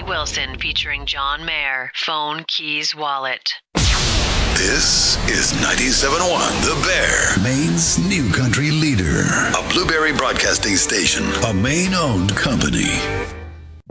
Wilson featuring John Mayer. Phone, keys, wallet. This is 97.1 The Bear, Maine's new country leader. A Blueberry Broadcasting Station, a Maine-owned company.